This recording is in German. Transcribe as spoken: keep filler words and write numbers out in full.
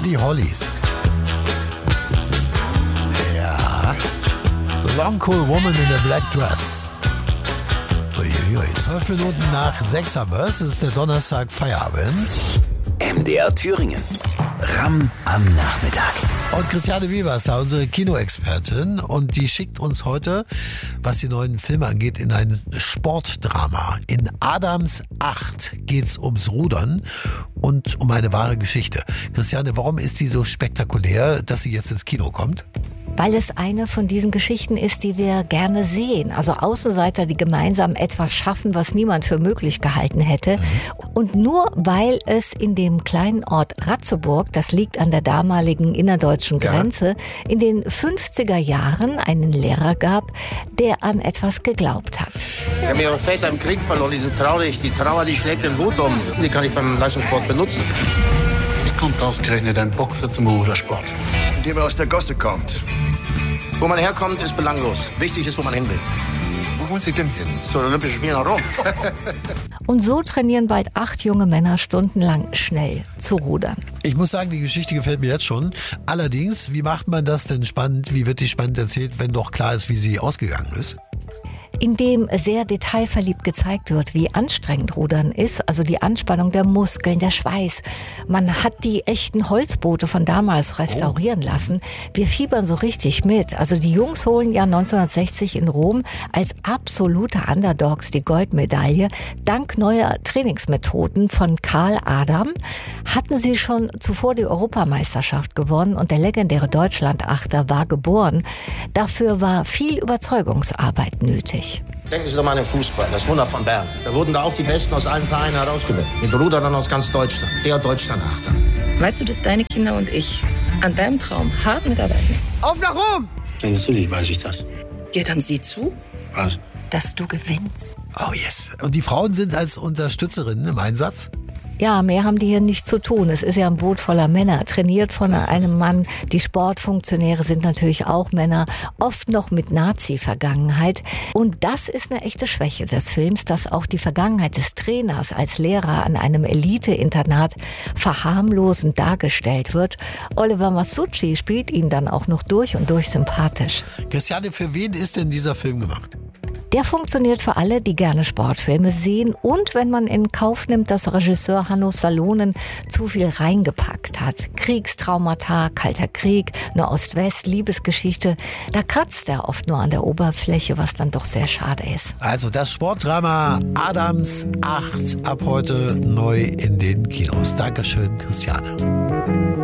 Die Hollies. Ja. Long Cool Woman in a Black Dress. Uiuiui, zwölf Minuten nach sechs haben wir es. Es ist der Donnerstag Feierabend. M D R Thüringen. Ram am Nachmittag. Und Christiane Weber ist da, unsere Kinoexpertin. Und die schickt uns heute, was die neuen Filme angeht, in ein Sportdrama. In Adams acht geht's ums Rudern und um eine wahre Geschichte. Christiane, warum ist die so spektakulär, dass sie jetzt ins Kino kommt? Weil es eine von diesen Geschichten ist, die wir gerne sehen. Also Außenseiter, die gemeinsam etwas schaffen, was niemand für möglich gehalten hätte. Und nur weil es in dem kleinen Ort Ratzeburg, das liegt an der damaligen innerdeutschen Grenze, ja. in den fünfziger Jahren einen Lehrer gab, der an etwas geglaubt hat. Wir haben ihre Väter im Krieg verloren, die sind traurig. Die Trauer, die schlägt den Wut um. Die kann ich beim Leistungssport benutzen. Wie kommt ausgerechnet ein Boxer zum Rudersport? Indem er aus der Gosse kommt. Wo man herkommt, ist belanglos. Wichtig ist, wo man hin will. Wo wollen Sie denn hin? Zu den Olympischen Spielen nach Rom. Und so trainieren bald acht junge Männer stundenlang schnell zu rudern. Ich muss sagen, die Geschichte gefällt mir jetzt schon. Allerdings, wie macht man das denn spannend? Wie wird die spannend erzählt, wenn doch klar ist, wie sie ausgegangen ist? Indem sehr detailverliebt gezeigt wird, wie anstrengend Rudern ist, also die Anspannung der Muskeln, der Schweiß. Man hat die echten Holzboote von damals restaurieren oh. lassen. Wir fiebern so richtig mit. Also die Jungs holen ja neunzehnhundertsechzig in Rom als absolute Underdogs die Goldmedaille. Dank neuer Trainingsmethoden von Karl Adam hatten sie schon zuvor die Europameisterschaft gewonnen und der legendäre Deutschlandachter war geboren. Dafür war viel Überzeugungsarbeit nötig. Denken Sie doch mal an den Fußball, das Wunder von Bern. Da wurden da auch die Besten aus allen Vereinen herausgewählt. Mit Rudern aus ganz Deutschland. Der Deutschlandachter. Weißt du, dass deine Kinder und ich an deinem Traum hart mitarbeiten? Auf nach Rom! Ja, natürlich weiß ich das. Ja, dann sieh zu, Was? dass du gewinnst. Oh yes. Und die Frauen sind als Unterstützerinnen im Einsatz? Ja, mehr haben die hier nicht zu tun. Es ist ja ein Boot voller Männer, trainiert von einem Mann. Die Sportfunktionäre sind natürlich auch Männer, oft noch mit Nazi-Vergangenheit. Und das ist eine echte Schwäche des Films, dass auch die Vergangenheit des Trainers als Lehrer an einem Elite-Internat verharmlosend dargestellt wird. Oliver Masucci spielt ihn dann auch noch durch und durch sympathisch. Christiane, für wen ist denn dieser Film gemacht? Der funktioniert für alle, die gerne Sportfilme sehen und wenn man in Kauf nimmt, dass Regisseur Hanno Salonen zu viel reingepackt hat. Kriegstraumata, Kalter Krieg, eine Ost-West, Liebesgeschichte, da kratzt er oft nur an der Oberfläche, was dann doch sehr schade ist. Also das Sportdrama Adams acht ab heute neu in den Kinos. Dankeschön, Christiane.